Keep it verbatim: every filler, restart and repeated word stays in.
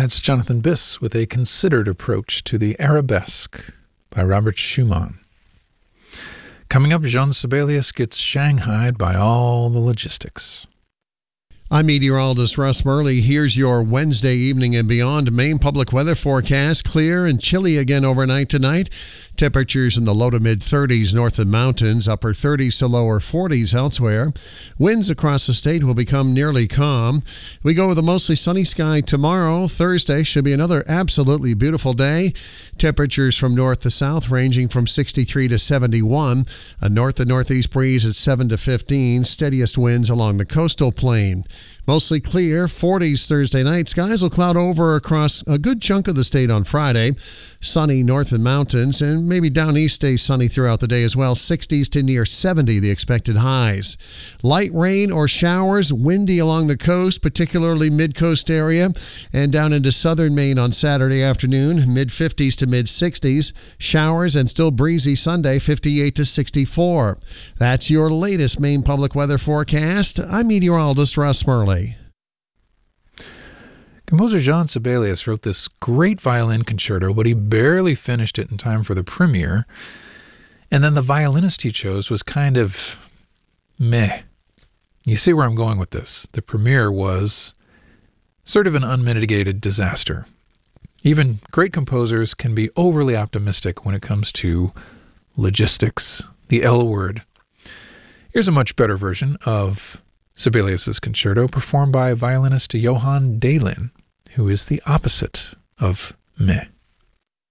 That's Jonathan Biss with a considered approach to the arabesque by Robert Schumann. Coming up, Jean Sibelius gets shanghaied by all the logistics. I'm meteorologist Russ Murley. Here's your Wednesday evening and beyond Maine public weather forecast. Clear and chilly again overnight tonight. Temperatures in the low to mid thirties north of mountains, upper thirties to lower forties elsewhere. Winds across the state will become nearly calm. We go with a mostly sunny sky tomorrow. Thursday should be another absolutely beautiful day. Temperatures from north to south ranging from sixty-three to seventy-one. A north to northeast breeze at seven to fifteen. Steadiest winds along the coastal plain. Mostly clear, forties Thursday night. Skies will cloud over across a good chunk of the state on Friday. Sunny north and mountains, and maybe down east stays sunny throughout the day as well. sixties to near seventy, the expected highs. Light rain or showers, windy along the coast, particularly mid-coast area, and down into southern Maine on Saturday afternoon, mid-fifties to mid-sixties. Showers and still breezy Sunday, fifty-eight to sixty-four. That's your latest Maine public weather forecast. I'm meteorologist Russ Murley. Composer Jean Sibelius wrote this great violin concerto, but he barely finished it in time for the premiere. And then the violinist he chose was kind of meh. You see where I'm going with this. The premiere was sort of an unmitigated disaster. Even great composers can be overly optimistic when it comes to logistics, the L word. Here's a much better version of Sibelius's concerto, performed by violinist Johann Dahlin, who is the opposite of meh.